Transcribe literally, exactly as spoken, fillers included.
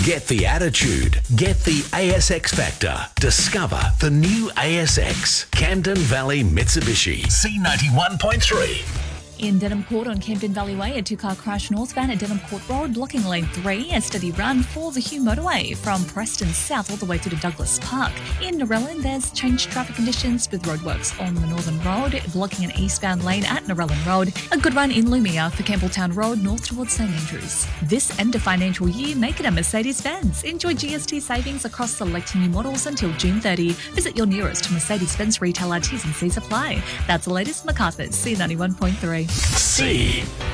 Get the attitude. Get the A S X factor. Discover the new A S X. Camden Valley Mitsubishi. C ninety-one point three. In Denham Court on Camden Valley Way, a two-car crash northbound at Denham Court Road, blocking lane three. A steady run for the Hugh motorway from Preston south all the way to the Douglas Park. In Narellan, there's changed traffic conditions with roadworks on the Northern Road, blocking an eastbound lane at Narellan Road. A good run in Lumia for Campbelltown Road, north towards St Andrews. This end of financial year, make it a Mercedes-Benz. Enjoy G S T savings across select new models until June thirtieth. Visit your nearest Mercedes-Benz retailer. T's and C's apply. That's the latest. MacArthur's C ninety-one point three. C.